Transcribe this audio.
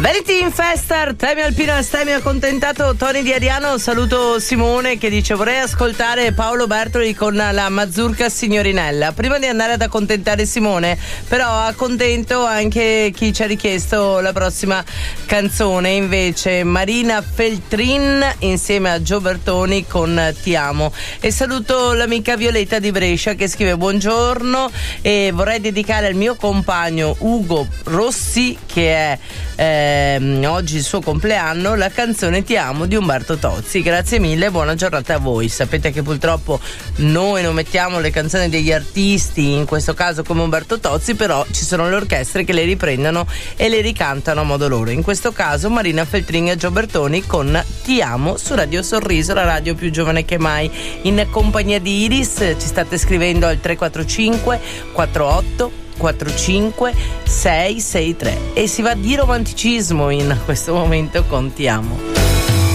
Verity in festa, Artemio Alpina, stai accontentato, Tony di Ariano. Saluto Simone che dice: vorrei ascoltare Paolo Bertoli con la Mazurka Signorinella. Prima di andare ad accontentare Simone, però accontento anche chi ci ha richiesto la prossima canzone, invece Marina Feltrin insieme a Gio Bertoni con Ti amo. E saluto l'amica Violetta di Brescia che scrive: buongiorno, e vorrei dedicare al mio compagno Ugo Rossi, che è oggi il suo compleanno, la canzone Ti amo di Umberto Tozzi. Grazie mille, buona giornata a voi. Sapete che purtroppo noi non mettiamo le canzoni degli artisti, in questo caso come Umberto Tozzi, però ci sono le orchestre che le riprendono e le ricantano a modo loro. In questo caso Marina Feltrin e Gio Bertoni con Ti amo su Radio Sorriso, la radio più giovane che mai, in compagnia di Iris. Ci state scrivendo al 345 48 45 663 e si va di romanticismo in questo momento con Ti amo.